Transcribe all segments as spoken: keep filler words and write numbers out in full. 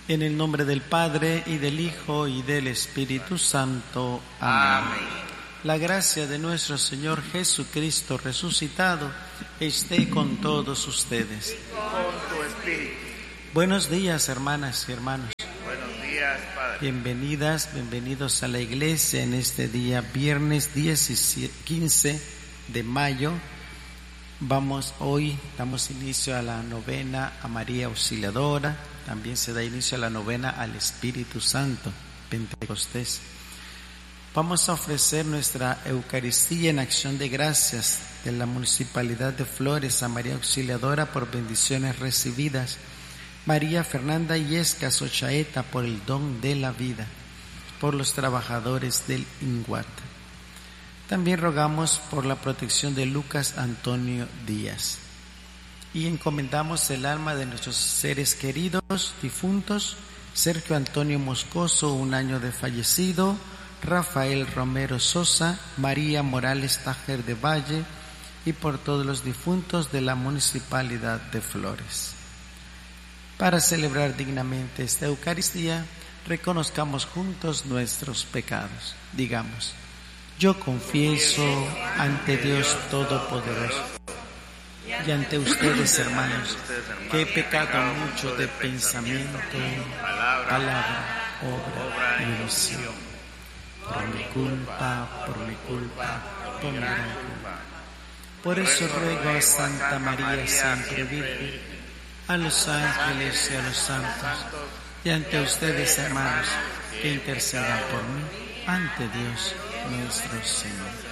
En el nombre del Padre, y del Hijo, y del Espíritu Santo. Amén. Amén. La gracia de nuestro Señor Jesucristo resucitado esté con todos ustedes. Con tu espíritu. Buenos días, hermanas y hermanos. Buenos días, Padre. Bienvenidas, bienvenidos a la iglesia en este día, viernes quince de mayo. Vamos hoy, damos inicio a la novena a María Auxiliadora. También se da inicio a la novena al Espíritu Santo, Pentecostés. Vamos a ofrecer nuestra Eucaristía en acción de gracias de la Municipalidad de Flores a María Auxiliadora por bendiciones recibidas, María Fernanda Yescas Ochaeta por el don de la vida, por los trabajadores del INGUAT. También rogamos por la protección de Lucas Antonio Díaz. Y encomendamos el alma de nuestros seres queridos, difuntos, Sergio Antonio Moscoso, un año de fallecido, Rafael Romero Sosa, María Morales Tajer de Valle, y por todos los difuntos de la Municipalidad de Flores. Para celebrar dignamente esta Eucaristía, reconozcamos juntos nuestros pecados. Digamos: yo confieso ante Dios Todopoderoso y ante ustedes, hermanos, que he pecado mucho de pensamiento, palabra, obra y omisión. Por mi culpa, por mi culpa, por mi gran culpa. Por eso ruego a Santa María siempre Virgen, a los ángeles y a los santos, y ante ustedes, hermanos, que intercedan por mí ante Dios nuestro Señor.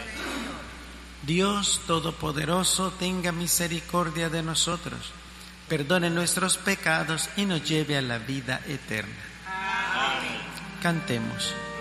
Dios Todopoderoso tenga misericordia de nosotros, perdone nuestros pecados y nos lleve a la vida eterna. Amén. Cantemos.